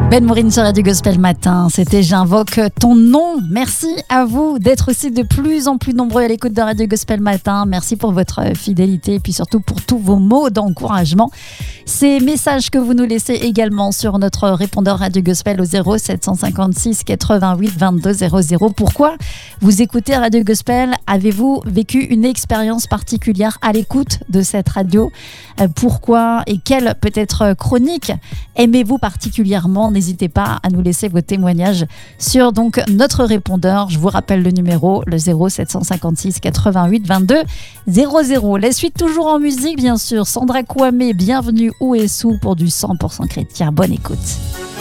Ben Mourine sur Radio Gospel Matin, c'était J'invoque ton nom. Merci à vous d'être aussi de plus en plus nombreux à l'écoute de Radio Gospel Matin. Merci pour votre fidélité et puis surtout pour tous vos mots d'encouragement. Ces messages que vous nous laissez également sur notre répondeur Radio Gospel au 0756 88 22 00. Pourquoi vous écoutez Radio Gospel? Avez-vous vécu une expérience particulière à l'écoute de cette radio? Pourquoi et quelle peut-être chronique aimez-vous particulièrement? N'hésitez pas à nous laisser vos témoignages sur donc notre répondeur. Je vous rappelle le numéro, le 0756 88 22 00. La suite toujours en musique, bien sûr. Sandra Kouamé, bienvenue où est sous pour du 100% chrétien. Bonne écoute.